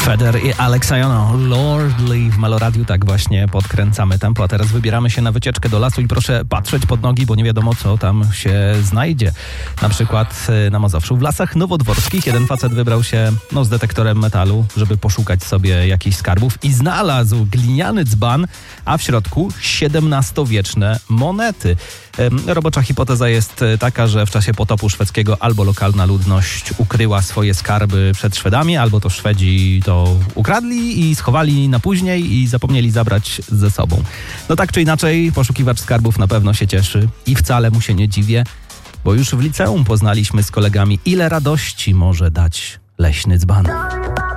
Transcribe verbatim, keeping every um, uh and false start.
Feder i Alexiono, Lordly w Meloradiu, tak właśnie podkręcamy tempo, a teraz wybieramy się na wycieczkę do lasu i proszę patrzeć pod nogi, bo nie wiadomo co tam się znajdzie. Na przykład na Mazowszu, w Lasach Nowodworskich jeden facet wybrał się no, z detektorem metalu, żeby poszukać sobie jakichś skarbów i znalazł gliniany dzban, a w środku siedemnastowieczne monety. Robocza hipoteza jest taka, że w czasie potopu szwedzkiego albo lokalna ludność ukryła swoje skarby przed Szwedami, albo to Szwedzi to ukradli i schowali na później i zapomnieli zabrać ze sobą. No tak czy inaczej, poszukiwacz skarbów na pewno się cieszy i wcale mu się nie dziwię, bo już w liceum poznaliśmy z kolegami, ile radości może dać leśny dzban.